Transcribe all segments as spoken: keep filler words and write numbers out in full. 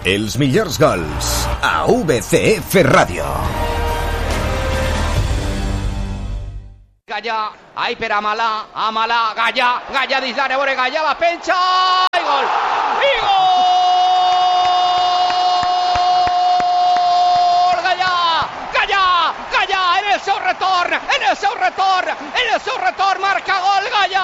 Els millors gols a V C F Ràdio. Gallà, ahí per Amalà, Amalà, Gallà, Gallà dins l'àrea, veure Gallà, la penja, i gol, i gol! Gallà, Gallà, Gallà, en el seu retorn, en el seu retorn, en el seu retorn, marca gol Gallà!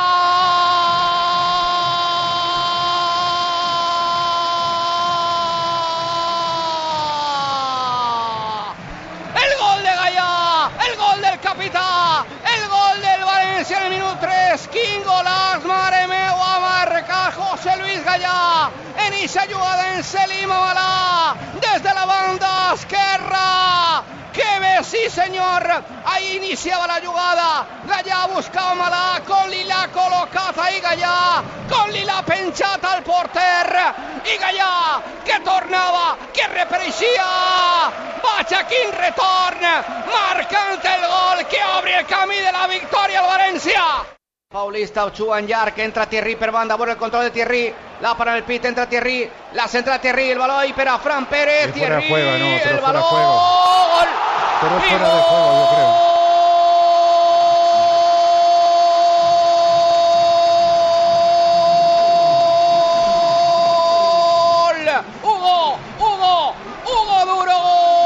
El gol de Gallà, el gol del capità, el gol del València en el minut tres. Quin golaç, mare meua, marca José Luis Gallà en eixa jugada en Selim Amalà des de la banda esquerra. Que bé, sí senyor, ahí iniciava la jugada, Gallà buscava Amalà, Conli l'ha col·locat ahí Gallà, Conli l'ha penjat al porter, i Gallà que tornava, que repareixia, vaja quin retorn, marcant el gol que obre el camí de la victòria al València. Paulista, Ochoa en llarg, entra Thierry per banda, bueno el control de Thierry, la para en el pit, entra Thierry, la centra Thierry, el balón ahí per a Fran Pérez, Thierry, juego, no, el balón, gol, pero fuera de juego, yo creo. Hugo, Hugo, Hugo Duro,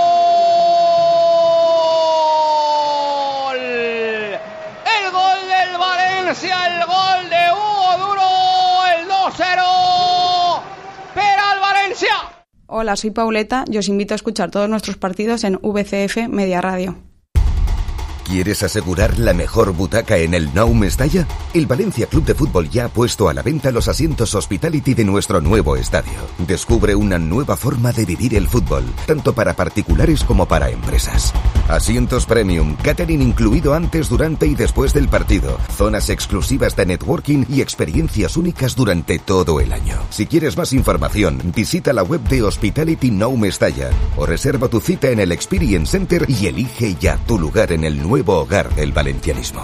gol, el gol del València, el gol de Hugo Duro, el dos cero para el València. Hola, soy Pauleta y os invito a escuchar todos nuestros partidos en V C F Media Radio. ¿Quieres asegurar la mejor butaca en el Nou Mestalla? El Valencia Club de Fútbol ya ha puesto a la venta los asientos Hospitality de nuestro nuevo estadio. Descubre una nueva forma de vivir el fútbol, tanto para particulares como para empresas. Asientos premium, catering incluido antes, durante y después del partido, zonas exclusivas de networking y experiencias únicas durante todo el año. Si quieres más información, visita la web de Hospitality Nou Mestalla o reserva tu cita en el Experience Center y elige ya tu lugar en el nuevo hogar del valencianismo.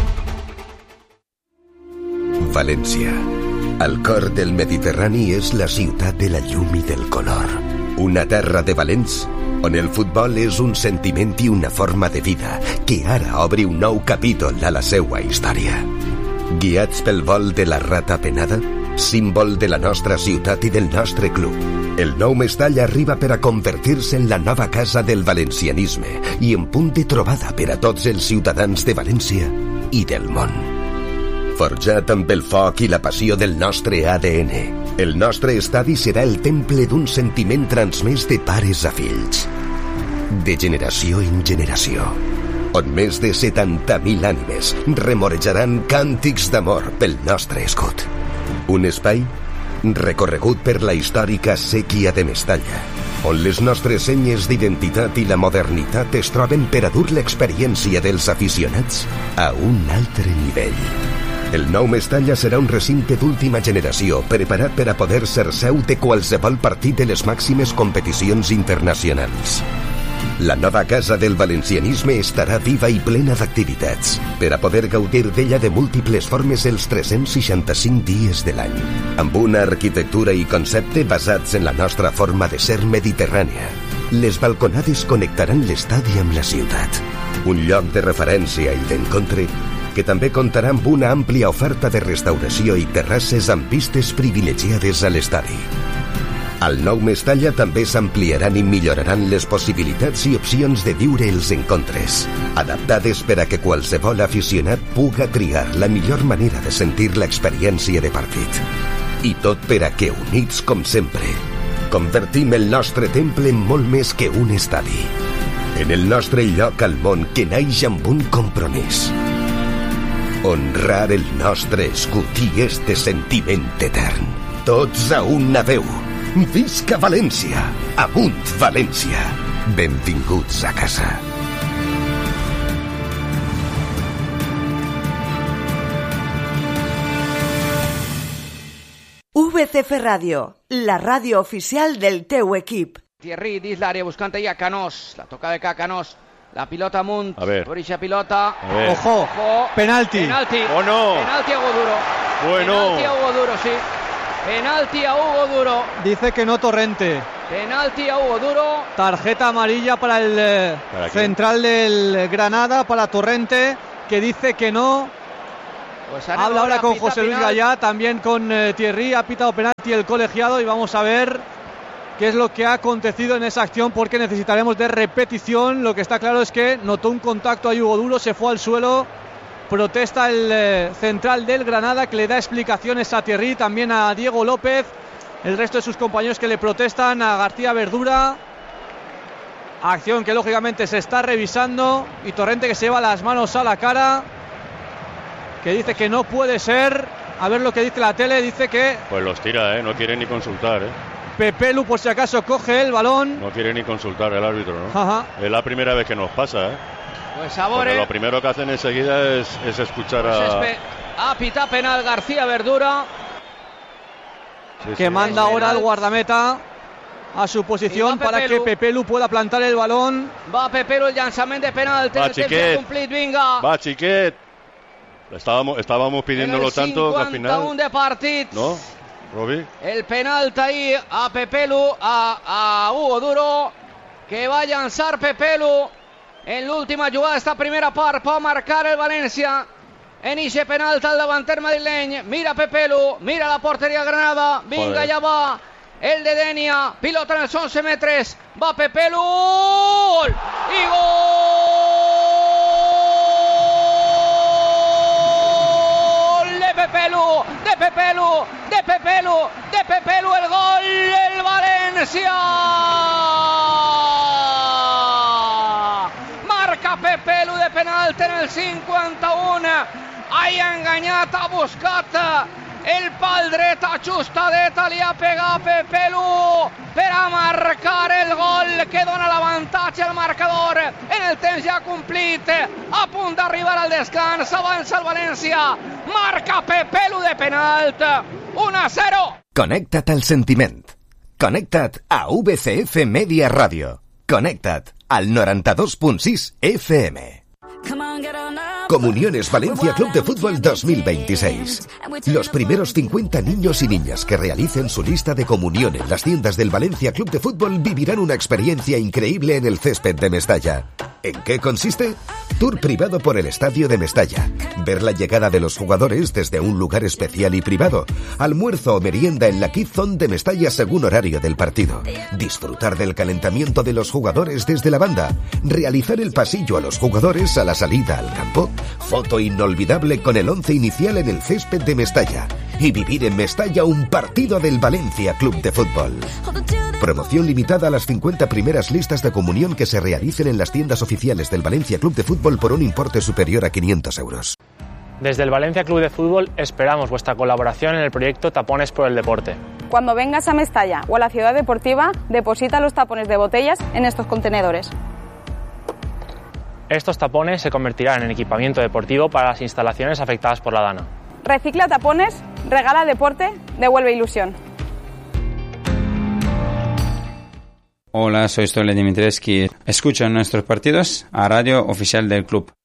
València. Al cor del Mediterrani és la ciutat de la llum i del color. Una terra de valents on el futbol és un sentiment i una forma de vida que ara obre un nou capítol a la seua història. Guiats pel vol de la rata penada, símbol de la nostra ciutat i del nostre club, el Nou Mestalla arriba per a convertir-se en la nova casa del valencianisme i en punt de trobada per a tots els ciutadans de València i del món. Forjat amb el foc i la passió del nostre A D N, el nostre estadi serà el temple d'un sentiment transmès de pares a fills, de generació en generació, on més de setanta mil ànimes remorejaran càntics d'amor pel nostre escut. Un espai recorregut per la històrica sèquia de Mestalla, on les nostres senyes d'identitat i la modernitat es troben per a dur l'experiència dels aficionats a un altre nivell. El Nou Mestalla serà un recinte d'última generació preparat per a poder ser seu de qualsevol partit de les màximes competicions internacionals. La nova casa del valencianisme estarà viva i plena d'activitats per a poder gaudir d'ella de múltiples formes els tres-cents seixanta-cinc dies de l'any, amb una arquitectura i concepte basats en la nostra forma de ser mediterrània. Les balconades connectaran l'estadi amb la ciutat, un lloc de referència i d'encontre que també comptarà amb una àmplia oferta de restauració i terrasses amb vistes privilegiades a l'estadi. Al Nou Mestalla també s'ampliaran i milloraran les possibilitats i opcions de viure els encontres, adaptades per a que qualsevol aficionat puga triar la millor manera de sentir l'experiència de partit. I tot per a que, units com sempre, convertim el nostre temple en molt més que un estadi, en el nostre lloc al món que naix amb un compromís: honrar el nostre escut i este sentiment etern. Tots a una veu. Visca València! Amunt València! Benvinguts a casa. V C F Ràdio, la ràdio oficial del teu equip. Thierry dins l'àrea buscant allà Canós, la toca de Canós, la pilota amunt, obre eixa pilota, ojo, ojo, penalti, penalti, o no, penalti a Hugo Duro, bueno, penalti a Hugo Duro, sí. Penalti a Hugo Duro. Dice que no Torrente. Penalti a Hugo Duro. Tarjeta amarilla para el eh, ¿Para central del Granada, para Torrente, que dice que no. Pues habla ahora con José Luis Gallá, también con eh, Thierry. Ha pitado penalti el colegiado y vamos a ver qué es lo que ha acontecido en esa acción, porque necesitaremos de repetición. Lo que está claro es que notó un contacto a Hugo Duro, se fue al suelo. Protesta el eh, central del Granada, que le da explicaciones a Thierry, también a Diego López, el resto de sus compañeros que le protestan, a García Verdura. Acción que lógicamente se está revisando, y Torrente que se lleva las manos a la cara, que dice que no puede ser. A ver lo que dice la tele, dice que pues los tira, ¿eh? No quiere ni consultar, ¿eh? Pepelu por si acaso coge el balón. No quiere ni consultar el árbitro, ¿no? Ajá. Es la primera vez que nos pasa, ¿eh? Pues Sabore. Porque lo primero que hacen enseguida es, es escuchar pues a... Es a pita penal García Verdura. Sí, que sí, manda sí. ahora al guardameta a su posición para que Pepelu pueda plantar el balón. Va Pepelu, el llançament de penal. Va, Xiquet. Cumplit, vinga. Va, Xiquet. Estábamos, estábamos pidiéndolo tanto que al final... cinquanta-un de partit. ¿No, Robi? El penalti ahí a Pepelu, a, a Hugo Duro, que va a llançar Pepelu en l'última jugada d'esta primera part. Pot marcar el València en ixe penalti al davanter madrileny. Mira Pepelu, mira la porteria Granada. Vinga, Joder. ja va el de Denia, pilota en els once metres. Va Pepelu, gol i gol de Pepelu, de Pepelu, de Pepelu, de Pepelu, el gol del València. Marca Pepelu de penalti en el cinquanta-un. Ha enganyat, ha buscat el pal dret, ajustadeta, li ha pegat Pepelu per a marcar el gol que dona l'avantatge al marcador en el temps ja complit, a punt d'arribar al descans. Avança el València, marca Pepelu de penalt, un a zero. Connecta't al sentiment. Connecta't a V C F Media Radio. Connecta't al noranta-dos punt sis F M. Comuniones Valencia Club de Fútbol dos mil veintiséis. Los primeros cincuenta niños y niñas que realicen su lista de comunión en las tiendas del Valencia Club de Fútbol vivirán una experiencia increíble en el césped de Mestalla. ¿En qué consiste? Tour privado por el estadio de Mestalla. Ver la llegada de los jugadores desde un lugar especial y privado. Almuerzo o merienda en la Kids Zone de Mestalla según horario del partido. Disfrutar del calentamiento de los jugadores desde la banda. Realizar el pasillo a los jugadores a la salida al campo. Foto inolvidable con el once inicial en el césped de Mestalla. Y vivir en Mestalla un partido del Valencia Club de Fútbol. Promoción limitada a las cincuenta primeras listas de comunión que se realicen en las tiendas oficiales del Valencia Club de Fútbol por un importe superior a quinientos euros. Desde el Valencia Club de Fútbol esperamos vuestra colaboración en el proyecto Tapones por el Deporte. Cuando vengas a Mestalla o a la ciudad deportiva, deposita los tapones de botellas en estos contenedores. Estos tapones se convertirán en equipamiento deportivo para las instalaciones afectadas por la Dana. Recicla tapones, regala deporte, devuelve ilusión. Hola, soy Stole Dimitrescu. Escucha nuestros partidos a Radio Oficial del Club.